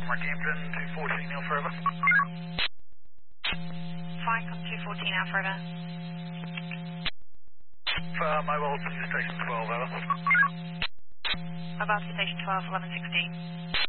Markhampton, 214 Alpha Forever. Falcon 214 Alpha Forever. Mobile to Station 12, over. Mobile to Station 12, 1116.